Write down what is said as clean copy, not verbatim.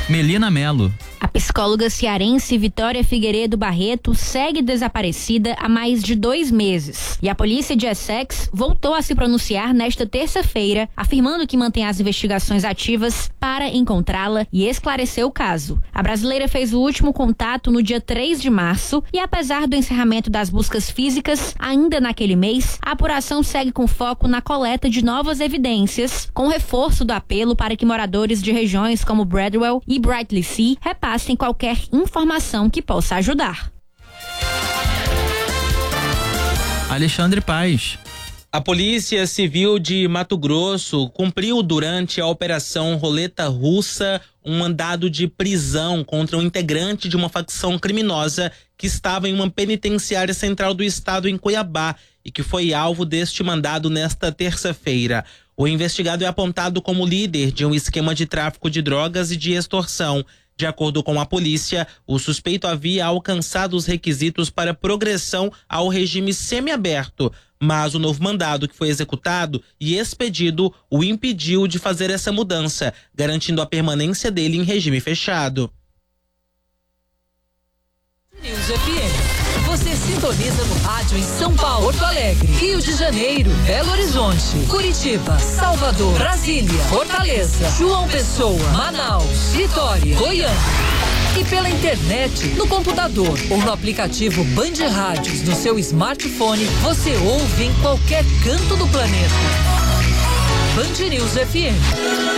Melina Melo. A psicóloga cearense Vitória Figueiredo Barreto segue desaparecida há mais de 2 meses. E a polícia de Essex voltou a se pronunciar nesta terça-feira, afirmando que mantém as investigações ativas para encontrá-la e esclarecer o caso. A brasileira fez o último contato no dia 3 de março e, apesar do encerramento das buscas físicas, ainda naquele mês, a apuração segue com foco na coleta de novas evidências, com reforço do apelo para que moradores de regiões como Bradwell e Brightlingsea repassem qualquer informação que possa ajudar. Alexandre Paes. A Polícia Civil de Mato Grosso cumpriu durante a Operação Roleta Russa um mandado de prisão contra um integrante de uma facção criminosa que estava em uma penitenciária central do estado em Cuiabá e que foi alvo deste mandado nesta terça-feira. O investigado é apontado como líder de um esquema de tráfico de drogas e de extorsão. De acordo com a polícia, o suspeito havia alcançado os requisitos para progressão ao regime semiaberto, mas o novo mandado que foi executado e expedido o impediu de fazer essa mudança, garantindo a permanência dele em regime fechado. News FM. Você sintoniza no rádio em São Paulo, Porto Alegre, Rio de Janeiro, Belo Horizonte, Curitiba, Salvador, Brasília, Fortaleza, João Pessoa, Manaus, Vitória, Goiânia. E pela internet, no computador ou no aplicativo Band Rádios no seu smartphone, você ouve em qualquer canto do planeta. Band News FM.